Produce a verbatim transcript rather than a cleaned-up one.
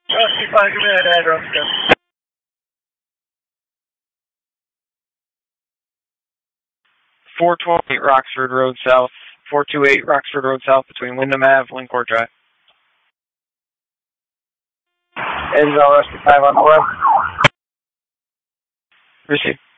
Rusty five, come in, address. four twenty-eight Roxford Road South, four twenty-eight Roxford Road South between Wyndham Avenue and Lincourt Drive. Enzo, Rusty five on the road. Receive.